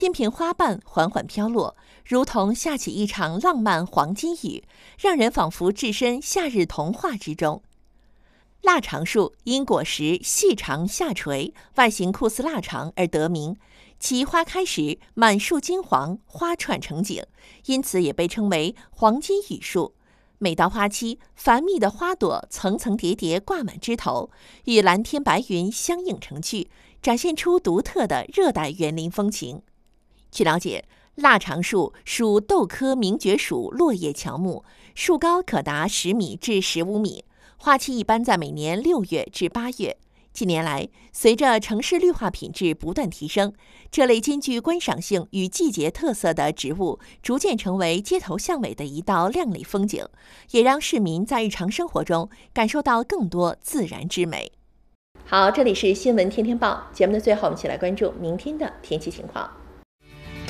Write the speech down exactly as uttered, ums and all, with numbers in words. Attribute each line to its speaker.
Speaker 1: 片片花瓣缓缓飘落，如同下起一场浪漫黄金雨，让人仿佛置身夏日童话之中。腊肠树因果实细长下垂，外形酷似腊肠而得名，其花开时满树金黄，花串成景，因此也被称为黄金雨树。每到花期，繁密的花朵层层叠叠挂满枝头，与蓝天白云相映成趣，展现出独特的热带园林风情。据了解，腊肠树属豆科名蕨属落叶乔木，树高可达十米至十五米，花期一般在每年六月至八月。近年来，随着城市绿化品质不断提升，这类兼具观赏性与季节特色的植物逐渐成为街头巷尾的一道亮丽风景，也让市民在日常生活中感受到更多自然之美。好，这里是新闻天天报，节目的最后，我们一起来关注明天的天气情况。